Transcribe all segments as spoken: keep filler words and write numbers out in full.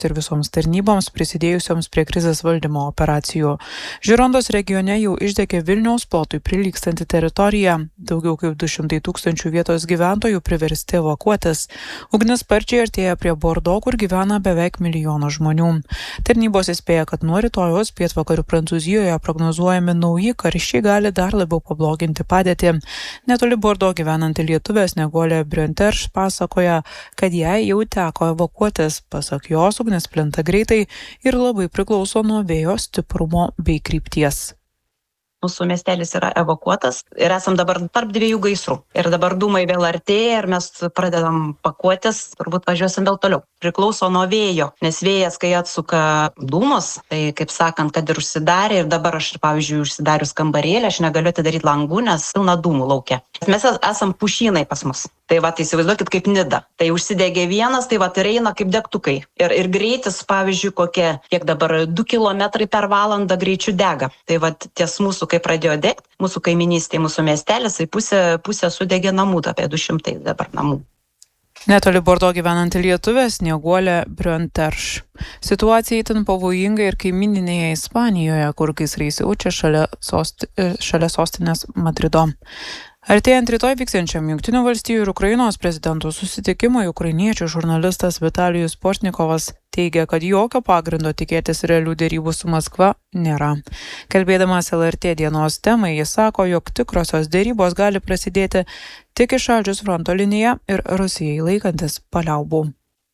ir visoms tarnyboms prisidėjusioms prie krizės valdymo operacijų. Žirondos regione jau išdegė Vilniaus plotui prilygstanti teritorija. Daugiau kaip du šimtai tūkstančių vietos gyventojų priversti evakuotis. Ugnis sparčiai artėja prie Bordo, kur gyvena beveik milijonas žmonių. Tarnybos įspėja, kad nuo rytojos pietvakarių Prancūzijoje prognozuojami nauji karščiai gali dar labiau pabloginti padėtį. Netoli Bordo gyvenanti lietuvė Snieguolė Brionterš pasakoja, kad jai jau teko evakuotis. Pasak jos, ugnis plinta greitai ir labai priklauso nuo vėjo stiprumo bei krypties. Mūsų miestelis yra evakuotas ir esam dabar tarp dviejų gaisrų. Ir dabar dūmai vėl artėja ir mes pradedam pakuotis, turbūt važiuosim vėl toliau. Priklauso nuo vėjo, nes vėjas, kai atsuka dūmus, tai kaip sakant, kad ir užsidarė ir dabar aš, pavyzdžiui, užsidarius kambarėlį, aš negaliu atidaryti langų, nes pilna dūmų laukia. Mes esam pušynai pas mus. Tai va, tai įsivaizduokit kaip Nida. Tai užsidegė vienas, tai va, ir eina kaip degtukai. Ir, ir greitis, pavyzdžiui, kokie, kiek dabar du kilometrai per valandą greičiu dega. Tai va, ties mūsų, kai pradėjo degti, mūsų kaiminystė, mūsų miestelis, tai pusė, pusė sudegė namų, apie du šimtai dabar namų. Netoli Bordo gyvenanti lietuvė Snieguolė Brionterš. Situacija itin pavojinga ir kaimyninėje Ispanijoje, kur gaisrai siaučia šalia, sost, šalia sostinės Madrido. Artėjant rytoj vyksiančiam Jungtinių valstijų ir Ukrainos prezidentų susitikimui, ukrainiečių žurnalistas Vitalijus Portnikovas teigia, kad jokio pagrindo tikėtis realių derybų su Maskva nėra. Kalbėdamas L R T dienos temai, jis sako, jog tikrosios derybos gali prasidėti tik įšaldžius fronto liniją ir Rusijai laikantis paliaubų.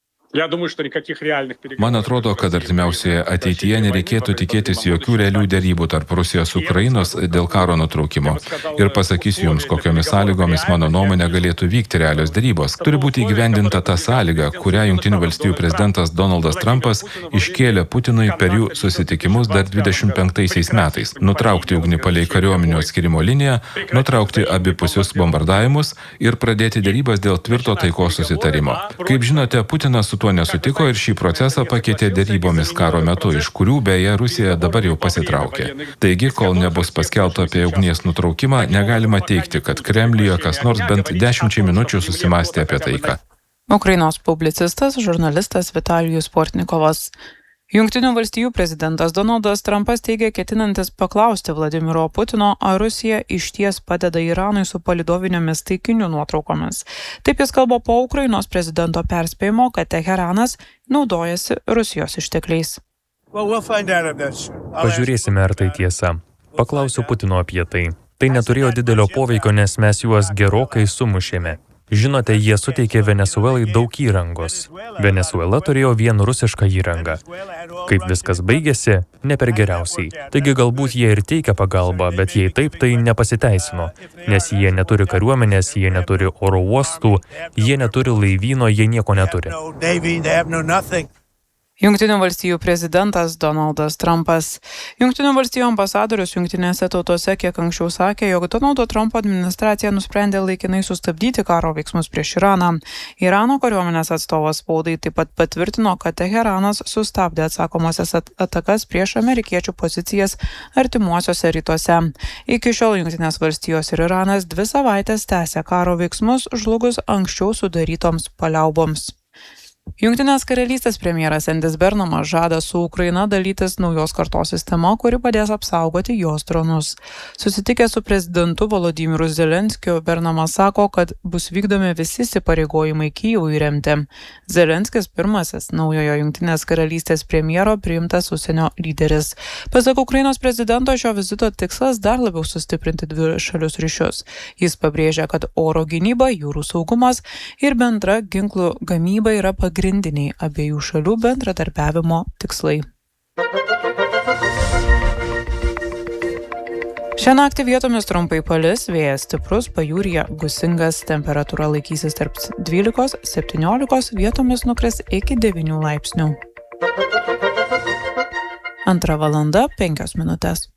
Man atrodo, kad artimiausioje ateityje nereikėtų tikėtis jokių realių derybų tarp Rusijos ir Ukrainos dėl karo nutraukimo. Ir pasakysiu jums, kokiomis sąlygomis mano nuomonė galėtų vykti realios derybos. Turi būti įgyvendinta ta sąlyga, kurią Jungtinių valstijų prezidentas Donaldas Trumpas iškėlė Putinui per jų susitikimus dar dvidešimt penktaisiais metais. Nutraukti ugnį palei kariuomenių atskirimo liniją, nutraukti abipusius bombardavimus ir pradėti derybas dėl tvirto taikos susitarimo. Kaip žinote, Putinas su tuo nesutiko ir šį procesą pakeitė derybomis karo metu, iš kurių beje Rusija dabar jau pasitraukė. Taigi, kol nebus paskelbta apie ugnies nutraukimą, negalima teigti, kad Kremliuje kas nors bent dešimčiai minučių susimastė apie taiką. Ukrainos publicistas, žurnalistas Vitalijus Portnikovas. Jungtinių valstijų prezidentas Donaldas Trumpas teigia ketinantis paklausti Vladimiro Putino, ar Rusija išties padeda Iranui su palydovinėmis taikinių nuotraukomis. Taip jis kalba po Ukrainos prezidento perspėjimo, kad Teheranas naudojasi Rusijos ištekliais. Pažiūrėsime, ar tai tiesa. Paklausiu Putino apie tai. Tai neturėjo didelio poveikio, nes mes juos gerokai sumušėme. Žinote, jie suteikė Venesuelai daug įrangos. Venesuela turėjo vien rusišką įrangą. Kaip viskas baigėsi, ne per geriausiai. Taigi galbūt jie ir teikia pagalbą, bet jei taip, tai nepasiteisino. Nes jie neturi kariuomenės, jie neturi oro uostų, jie neturi laivyno, jie nieko neturi. Jungtinių valstijų prezidentas Donaldas Trumpas. Jungtinių valstijų ambasadorius Jungtinėse tautose kiek anksčiau sakė, jog Donaldo Trumpo administracija nusprendė laikinai sustabdyti karo veiksmus prieš Iraną. Irano kariuomenės atstovas spaudai taip pat patvirtino, kad Teheranas sustabdė atsakomosias atakas prieš amerikiečių pozicijas artimuosiuose rytuose. Iki šiol Jungtinės valstijos ir Iranas dvi savaitės tęsė karo veiksmus žlugus anksčiau sudarytoms paliauboms. Jungtinės karalystės premjeras Endis Bernamas žada su Ukraina dalytis naujos kartos sistema, kuri padės apsaugoti jos dronus. Susitikęs su prezidentu Volodymyru Zelenskiu, Bernamas sako, kad bus vykdomi visi įsipareigojimai Kyjivui remti. Zelenskis pirmasis naujojo Jungtinės karalystės premjero priimtas užsienio lyderis. Pasak Ukrainos prezidento, šio vizito tikslas dar labiau sustiprinti dvišalius ryšius. Jis pabrėžia, kad oro gynyba, jūrų saugumas ir bendra ginklų gamyba yra pagrindiniai pagrindiniai abiejų šalių bendradarbiavimo tikslai. Šią naktį vietomis trumpai palis, vėjas stiprus, pajūryje gūsingas, temperatūra laikysis tarp dvylikos septyniolikos, vietomis nukris iki devynių laipsnių. Antra valanda penkios minutės.